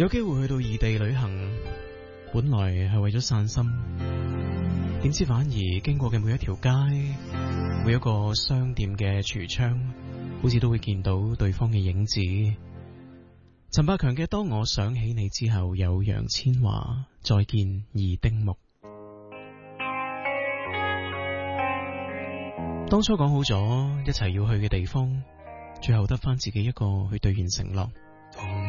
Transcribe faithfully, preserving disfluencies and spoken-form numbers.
有機會去到異地旅行，本來係為咗散心，點知反而經過嘅每一條街，每一個商店嘅櫥窗，好似都會見到對方嘅影子。陳百強嘅《當我想起你》之後，有楊千嬅再見二丁目。當初講好咗一齊要去嘅地方，最後得返自己一個去兌現承諾。